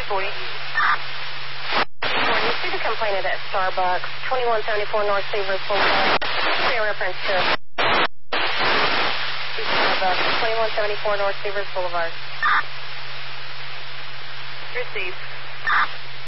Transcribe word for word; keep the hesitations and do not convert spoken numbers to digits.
forty. You see the complainant at Starbucks, twenty-one seventy-four North Severs Boulevard. Say a reference to Starbucks, twenty-one seventy-four North Severs Boulevard. Received.